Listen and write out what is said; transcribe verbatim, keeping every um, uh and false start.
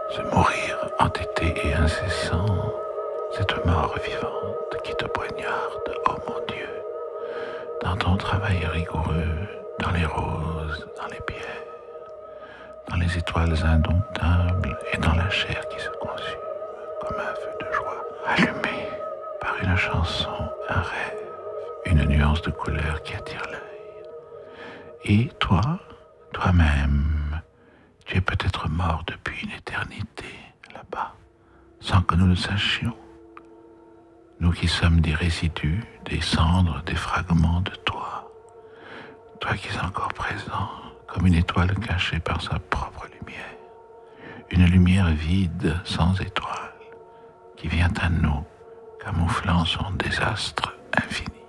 Ce mourir entêté et incessant, cette mort vivante qui te poignarde, oh mon Dieu, dans ton travail rigoureux, dans les roses, dans les pierres, dans les étoiles indomptables et dans la chair qui se consume comme un feu de joie, allumé par une chanson, un rêve, une nuance de couleur qui attire l'œil. Et toi, toi-même, tu es peut-être mort depuis une éternité là-bas, sans que nous le sachions. Nous qui sommes des résidus, des cendres, des fragments de toi. Toi qui es encore présent, comme une étoile cachée par sa propre lumière. Une lumière vide, sans étoile, qui vient à nous, camouflant son désastre infini.